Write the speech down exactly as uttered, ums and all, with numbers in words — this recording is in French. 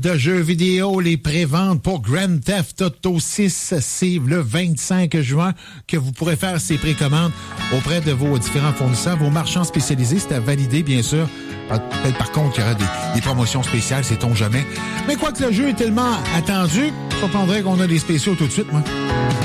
de jeux vidéo, les préventes pour Grand Theft Auto six, c'est le vingt-cinq juin que vous pourrez faire ces précommandes auprès de vos différents fournisseurs, vos marchands spécialisés. C'est à valider, bien sûr. Peut-être par contre qu'il y aura des, des promotions spéciales, sait-on jamais. Mais quoique le jeu est tellement attendu, je comprendrais qu'on a des spéciaux tout de suite, moi.